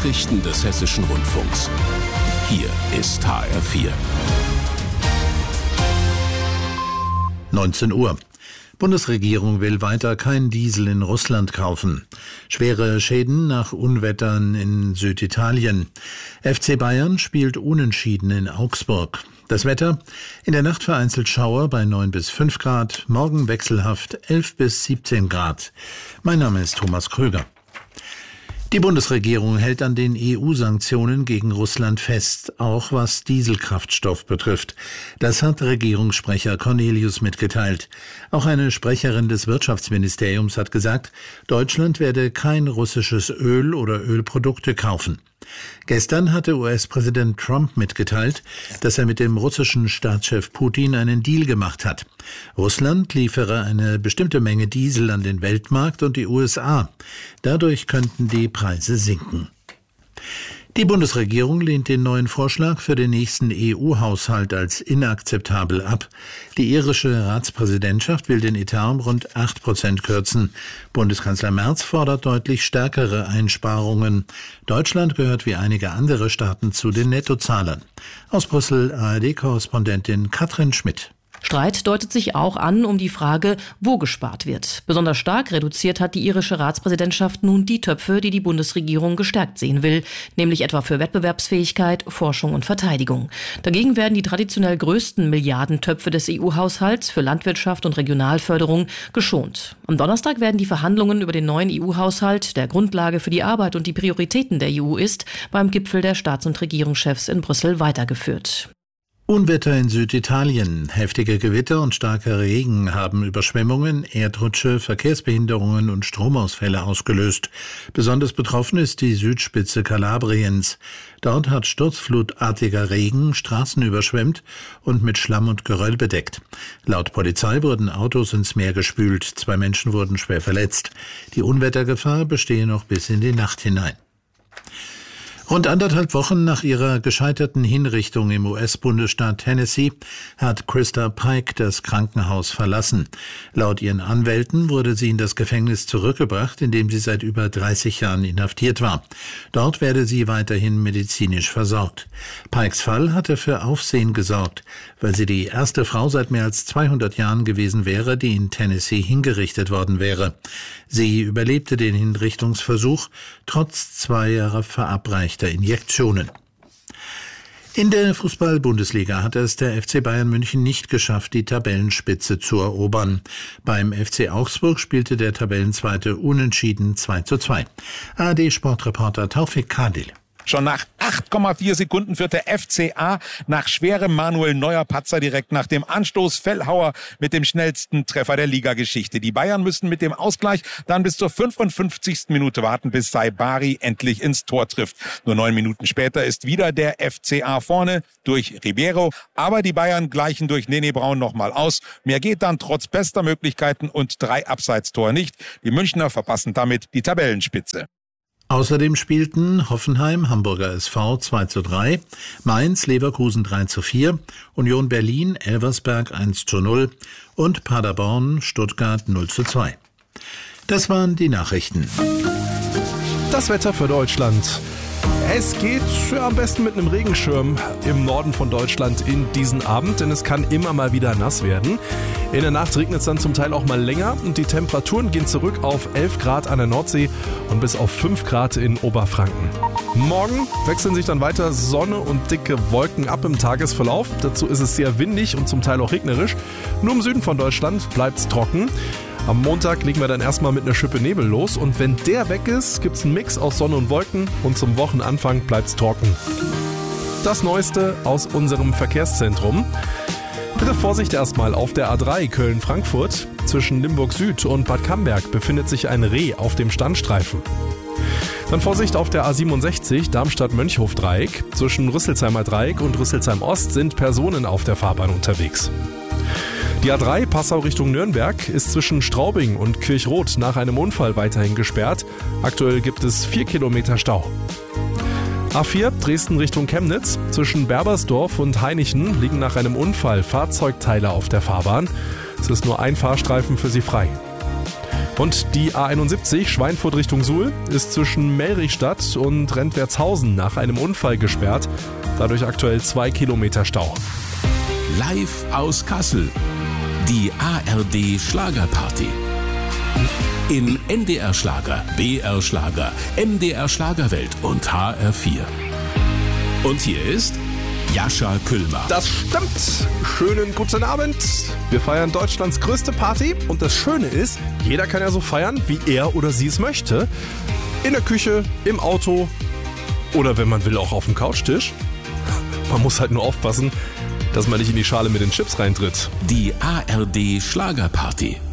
Nachrichten des Hessischen Rundfunks. Hier ist HR4. 19 Uhr. Bundesregierung will weiter kein Diesel in Russland kaufen. Schwere Schäden nach Unwettern in Süditalien. FC Bayern spielt unentschieden in Augsburg. Das Wetter: in der Nacht vereinzelt Schauer bei 9 bis 5 Grad, morgen wechselhaft 11 bis 17 Grad. Mein Name ist Thomas Kröger. Die Bundesregierung hält an den EU-Sanktionen gegen Russland fest, auch was Dieselkraftstoff betrifft. Das hat Regierungssprecher Cornelius mitgeteilt. Auch eine Sprecherin des Wirtschaftsministeriums hat gesagt, Deutschland werde kein russisches Öl oder Ölprodukte kaufen. Gestern hatte US-Präsident Trump mitgeteilt, dass er mit dem russischen Staatschef Putin einen Deal gemacht hat. Russland liefere eine bestimmte Menge Diesel an den Weltmarkt und die USA. Dadurch könnten die Preise sinken. Die Bundesregierung lehnt den neuen Vorschlag für den nächsten EU-Haushalt als inakzeptabel ab. Die irische Ratspräsidentschaft will den Etat um rund 8% kürzen. Bundeskanzler Merz fordert deutlich stärkere Einsparungen. Deutschland gehört wie einige andere Staaten zu den Nettozahlern. Aus Brüssel ARD-Korrespondentin Katrin Schmidt. Streit deutet sich auch an um die Frage, wo gespart wird. Besonders stark reduziert hat die irische Ratspräsidentschaft nun die Töpfe, die die Bundesregierung gestärkt sehen will, nämlich etwa für Wettbewerbsfähigkeit, Forschung und Verteidigung. Dagegen werden die traditionell größten Milliardentöpfe des EU-Haushalts für Landwirtschaft und Regionalförderung geschont. Am Donnerstag werden die Verhandlungen über den neuen EU-Haushalt, der Grundlage für die Arbeit und die Prioritäten der EU ist, beim Gipfel der Staats- und Regierungschefs in Brüssel weitergeführt. Unwetter in Süditalien. Heftige Gewitter und starker Regen haben Überschwemmungen, Erdrutsche, Verkehrsbehinderungen und Stromausfälle ausgelöst. Besonders betroffen ist die Südspitze Kalabriens. Dort hat sturzflutartiger Regen Straßen überschwemmt und mit Schlamm und Geröll bedeckt. Laut Polizei wurden Autos ins Meer gespült. 2 Menschen wurden schwer verletzt. Die Unwettergefahr bestehe noch bis in die Nacht hinein. Rund 1,5 Wochen nach ihrer gescheiterten Hinrichtung im US-Bundesstaat Tennessee hat Krista Pike das Krankenhaus verlassen. Laut ihren Anwälten wurde sie in das Gefängnis zurückgebracht, in dem sie seit über 30 Jahren inhaftiert war. Dort werde sie weiterhin medizinisch versorgt. Pikes Fall hatte für Aufsehen gesorgt, weil sie die erste Frau seit mehr als 200 Jahren gewesen wäre, die in Tennessee hingerichtet worden wäre. Sie überlebte den Hinrichtungsversuch, trotz 2 Jahre verabreichter Injektionen. In der Fußball-Bundesliga hat es der FC Bayern München nicht geschafft, die Tabellenspitze zu erobern. Beim FC Augsburg spielte der Tabellenzweite unentschieden 2:2. ARD-Sportreporter Taufik Kadil. Schon nach 8,4 Sekunden führt der FCA nach schwerem Manuel Neuer-Patzer direkt nach dem Anstoß Fellhauer mit dem schnellsten Treffer der Ligageschichte. Die Bayern müssten mit dem Ausgleich dann bis zur 55. Minute warten, bis Saibari endlich ins Tor trifft. Nur 9 Minuten später ist wieder der FCA vorne durch Ribeiro. Aber die Bayern gleichen durch Nene Braun nochmal aus. Mehr geht dann trotz bester Möglichkeiten und 3 Abseitstore nicht. Die Münchner verpassen damit die Tabellenspitze. Außerdem spielten Hoffenheim, Hamburger SV 2:3, Mainz, Leverkusen 3:4, Union Berlin, Elversberg 1:0 und Paderborn, Stuttgart 0:2. Das waren die Nachrichten. Das Wetter für Deutschland. Es geht am besten mit einem Regenschirm im Norden von Deutschland in diesen Abend, denn es kann immer mal wieder nass werden. In der Nacht regnet es dann zum Teil auch mal länger und die Temperaturen gehen zurück auf 11 Grad an der Nordsee und bis auf 5 Grad in Oberfranken. Morgen wechseln sich dann weiter Sonne und dicke Wolken ab im Tagesverlauf. Dazu ist es sehr windig und zum Teil auch regnerisch. Nur im Süden von Deutschland bleibt es trocken. Am Montag legen wir dann erstmal mit einer Schippe Nebel los und wenn der weg ist, gibt es einen Mix aus Sonne und Wolken und zum Wochenanfang bleibt es trocken. Das Neueste aus unserem Verkehrszentrum. Bitte Vorsicht erstmal auf der A3 Köln-Frankfurt. Zwischen Limburg Süd und Bad Camberg befindet sich ein Reh auf dem Standstreifen. Dann Vorsicht auf der A67 Darmstadt-Mönchhof-Dreieck. Zwischen Rüsselsheimer Dreieck und Rüsselsheim Ost sind Personen auf der Fahrbahn unterwegs. Die A3 Passau Richtung Nürnberg ist zwischen Straubing und Kirchroth nach einem Unfall weiterhin gesperrt. Aktuell gibt es 4 Kilometer Stau. A4 Dresden Richtung Chemnitz. Zwischen Berbersdorf und Hainichen liegen nach einem Unfall Fahrzeugteile auf der Fahrbahn. Es ist nur ein Fahrstreifen für sie frei. Und die A71 Schweinfurt Richtung Suhl ist zwischen Melrichstadt und Rentwertshausen nach einem Unfall gesperrt. Dadurch aktuell 2 Kilometer Stau. Live aus Kassel. Die ARD Schlagerparty. In NDR Schlager, BR Schlager, MDR Schlagerwelt und HR4. Und hier ist Jascha Küllmer. Das stimmt. Schönen guten Abend. Wir feiern Deutschlands größte Party. Und das Schöne ist, jeder kann ja so feiern, wie er oder sie es möchte. In der Küche, im Auto oder wenn man will auch auf dem Couchtisch. Man muss halt nur aufpassen, dass man nicht in die Schale mit den Chips reintritt. Die ARD Schlagerparty.